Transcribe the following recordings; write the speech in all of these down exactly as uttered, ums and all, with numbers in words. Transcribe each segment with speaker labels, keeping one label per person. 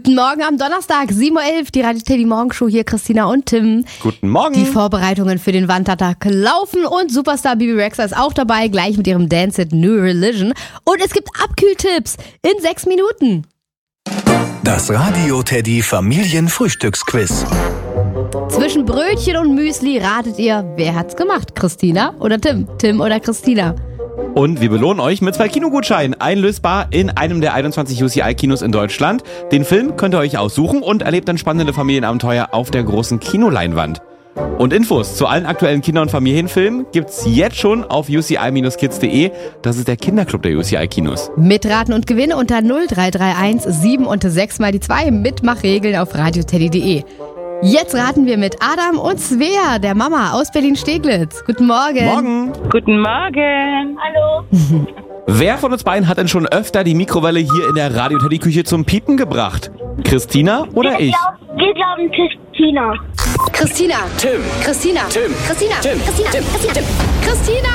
Speaker 1: Guten Morgen am Donnerstag, sieben Uhr elf, die Radio Teddy Morgenshow, hier Christina und Tim.
Speaker 2: Guten Morgen.
Speaker 1: Die Vorbereitungen für den Wandtag laufen und Superstar Bibi Rexha ist auch dabei, gleich mit ihrem Dance-Hit New Religion. Und es gibt Abkühltipps in sechs Minuten.
Speaker 3: Das Radio Teddy Familienfrühstücksquiz.
Speaker 1: Zwischen Brötchen und Müsli ratet ihr, wer hat's gemacht? Christina oder Tim? Tim oder Christina?
Speaker 2: Und wir belohnen euch mit zwei Kinogutscheinen, einlösbar in einem der einundzwanzig U C I-Kinos in Deutschland. Den Film könnt ihr euch aussuchen und erlebt dann spannende Familienabenteuer auf der großen Kinoleinwand. Und Infos zu allen aktuellen Kinder- und Familienfilmen gibt's jetzt schon auf u c i Bindestrich kids punkt de. Das ist der Kinderclub der U C I-Kinos.
Speaker 1: Mitraten und Gewinne unter null drei drei eins sieben und sechs mal die zwei. Mitmachregeln auf radioteddy punkt de. Jetzt raten wir mit Adam und Svea, der Mama aus Berlin-Steglitz. Guten Morgen.
Speaker 2: Morgen.
Speaker 4: Guten Morgen.
Speaker 5: Hallo.
Speaker 2: Wer von uns beiden hat denn schon öfter die Mikrowelle hier in der Radio-Teddy-Küche zum Piepen gebracht? Christina oder ich?
Speaker 5: Wir glauben Christina.
Speaker 1: Christina.
Speaker 3: Tim.
Speaker 1: Christina.
Speaker 3: Tim.
Speaker 1: Christina.
Speaker 3: Tim.
Speaker 1: Christina.
Speaker 3: Tim.
Speaker 1: Christina. Tim. Christina.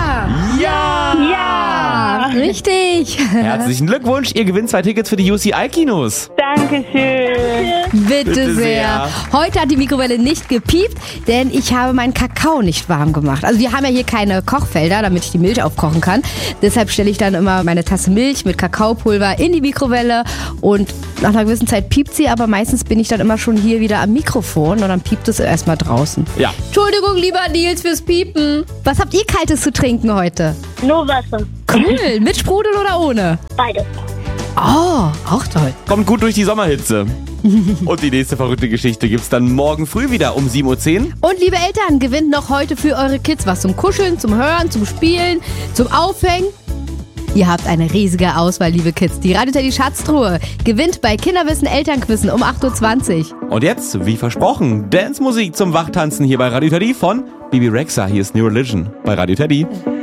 Speaker 2: Ja!
Speaker 4: Ja.
Speaker 1: Richtig.
Speaker 2: Herzlichen Glückwunsch, ihr gewinnt zwei Tickets für die U C I-Kinos.
Speaker 4: Dankeschön.
Speaker 1: Bitte,
Speaker 2: Bitte
Speaker 1: sehr.
Speaker 2: sehr.
Speaker 1: Heute hat die Mikrowelle nicht gepiept, denn ich habe meinen Kakao nicht warm gemacht. Also wir haben ja hier keine Kochfelder, damit ich die Milch aufkochen kann. Deshalb stelle ich dann immer meine Tasse Milch mit Kakaopulver in die Mikrowelle und nach einer gewissen Zeit piept sie, aber meistens bin ich dann immer schon hier wieder am Mikrofon und dann piept es erstmal draußen.
Speaker 2: Ja.
Speaker 1: Entschuldigung, lieber Nils, fürs Piepen. Was habt ihr Kaltes zu trinken heute?
Speaker 5: Nur Wasser.
Speaker 1: Cool. Mit Sprudel oder ohne?
Speaker 5: Beide.
Speaker 1: Oh, auch toll.
Speaker 2: Kommt gut durch die Sommerhitze. Und die nächste verrückte Geschichte gibt's dann morgen früh wieder um sieben Uhr zehn.
Speaker 1: Und liebe Eltern, gewinnt noch heute für eure Kids was zum Kuscheln, zum Hören, zum Spielen, zum Aufhängen. Ihr habt eine riesige Auswahl, liebe Kids. Die Radio Teddy Schatztruhe gewinnt bei Kinderwissen Elternquizen um acht Uhr zwanzig.
Speaker 2: Und jetzt, wie versprochen, Dance-Musik zum Wachtanzen hier bei Radio Teddy von Bibi Rexha. Hier ist New Religion bei Radio Teddy.